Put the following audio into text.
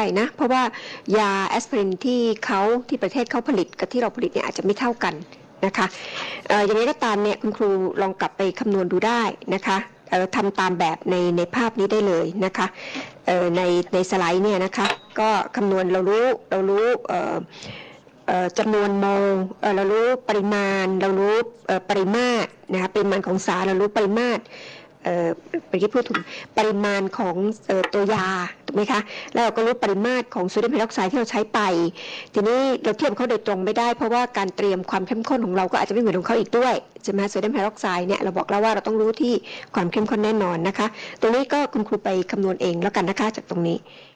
นะเพราะว่ายาแอสไพรินที่ประเทศเขาผลิตกับที่เราผลิตเนี่ยอาจจะไม่เท่ากันนะคะอย่างไรก็ตามเนี่ยคุณครูลองกลับไปคำนวณดูได้นะคะทำตามแบบในภาพนี้ได้เลยนะคะในสไลด์เนี่ยนะคะก็คำนวณเรารู้จำนวนโมลเรารู้ปริมาณเรารู้ปริมาตรนะคะปริมาณของสารเรารู้ปริมาตรไปที่พูดถึงปริมาณของตัวยาถูกไหมคะแล้วเราก็รู้ปริมาตรของโซเดียมไฮดรอกไซด์ที่เราใช้ไปทีนี้เราเทียบเขาโดยตรงไม่ได้เพราะว่าการเตรียมความเข้มข้นของเราก็อาจจะไม่เหมือนของเขาอีกด้วยใช่ไหมโซเดียมไฮดรอกไซด์เนี่ยเราบอกแล้วว่าเราต้องรู้ที่ความเข้มข้นแน่นอนนะคะตรงนี้ก็คุณครูไปคำนวณเองแล้วกันนะคะจากตรงนี้